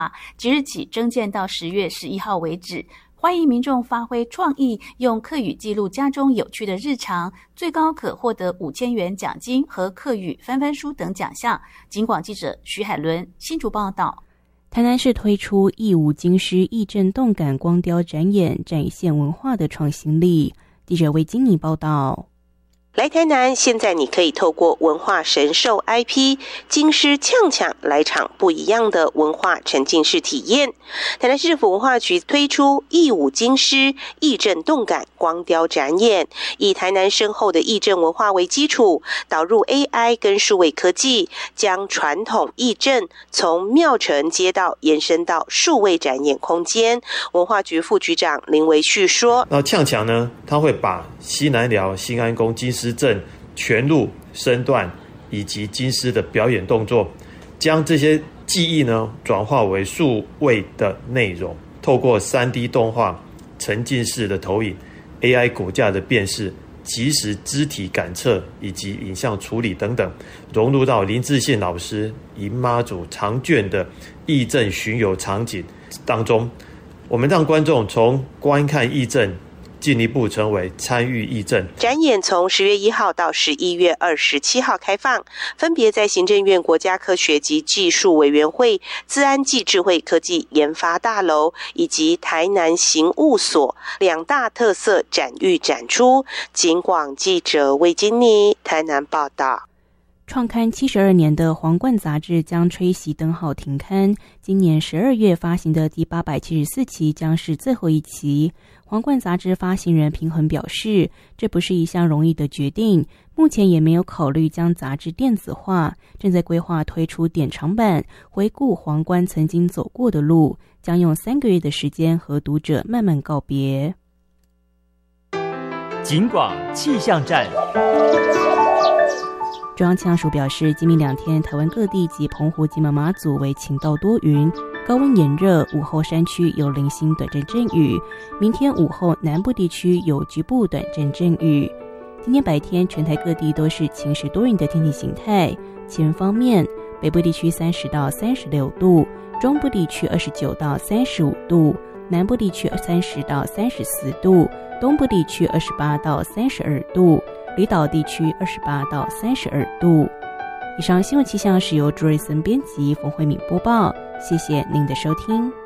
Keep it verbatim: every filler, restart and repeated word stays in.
即日起征件到十月十一号为止，欢迎民众发挥创意，用客语记录家中有趣的日常，最高可获得五千元奖金和客语翻翻书等奖项。警广记者徐海伦新竹报道。 台南市推出义无京师义震动感光雕展演，展现文化的创新力。记者魏金妮报道。 来台南，现在你可以透过文化神兽 I P 京师呛呛来场不一样的文化沉浸式体验。台南市政府文化局推出义舞京师义震动感光雕展演，以台南深厚的义震文化为基础，导入 A I 跟数位科技，将传统义震从庙城街道延伸到数位展演空间。文化局副局长林维旭说：“ 那呛呛呢，他会把西南寮、新安宫、金狮阵全路身段以及金狮的表演动作，将这些记忆呢转化为数位的内容，透过 三 D 动画、沉浸式的投影、A I 骨架的辨识、即时肢体感测以及影像处理等等，融入到林志宪老师迎妈祖长卷的义震巡游场景当中。我们让观众从观看义震进一步成为参与义震。 展演从十月一号到十一月二十七号开放，分别在行政院国家科学及技术委员会资安暨智慧科技研发大楼以及台南刑务所两大特色展域展出。警广记者魏金妮台南报道。 创刊七十二年的皇冠杂志将吹熄灯号停刊，今年十二月发行的第八百七十四期将是最后一期。皇冠杂志发行人平衡表示，这不是一项容易的决定，目前也没有考虑将杂志电子化，正在规划推出典藏版，回顾皇冠曾经走过的路，将用三个月的时间和读者慢慢告别。 警广气象站。 中央气象署表示，今明两天台湾各地及澎湖、金门、马祖为晴到多云，高温炎热，午后山区有零星短暂阵雨。明天午后南部地区有局部短暂阵雨。今天白天全台各地都是晴时多云的天气形态。气温方面，北部地区三十到三十六度，中部地区二十九到三十五度，南部地区三十到三十四度，东部地区二十八到三十二度。离岛地区二十八到三十二度。以上新闻气象是由朱瑞森编辑，冯慧敏播报。谢谢您的收听。